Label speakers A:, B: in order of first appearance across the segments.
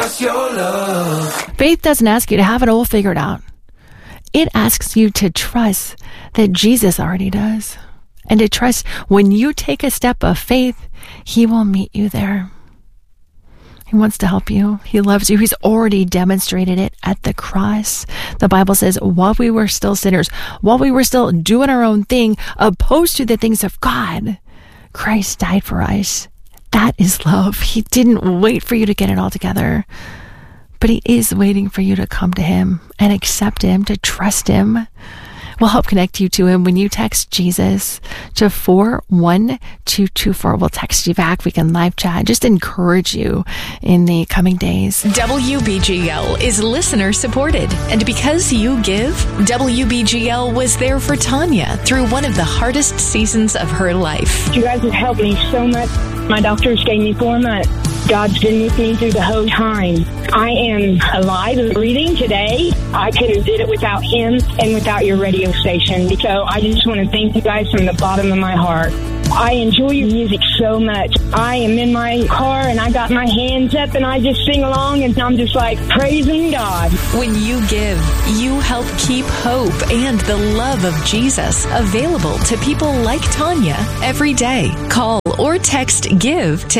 A: trust your love.
B: Faith doesn't ask you to have it all figured out. It asks you to trust that Jesus already does. And to trust when you take a step of faith, He will meet you there. He wants to help you. He loves you. He's already demonstrated it at the cross. The Bible says, while we were still sinners, while we were still doing our own thing, opposed to the things of God, Christ died for us. That is love. He didn't wait for you to get it all together, but He is waiting for you to come to Him and accept Him, to trust Him. We'll help connect you to Him when you text Jesus to 41224. We'll text you back. We can live chat. Just encourage you in the coming days.
C: WBGL is listener supported. And because you give, WBGL was there for Tanya through one of the hardest seasons of her life.
D: You guys have helped me so much. My doctors gave me 4 months. God's been with me through the whole time. I am alive and breathing today. I couldn't have did it without Him and without your radio station. So I just want to thank you guys from the bottom of my heart. I enjoy your music so much. I am in my car and I got my hands up and I just sing along and I'm just like praising God.
C: When you give, you help keep hope and the love of Jesus available to people like Tanya every day. Call or text GIVE to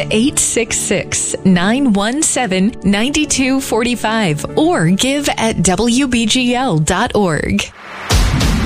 C: 866-917-9245 or give at WBGL.org.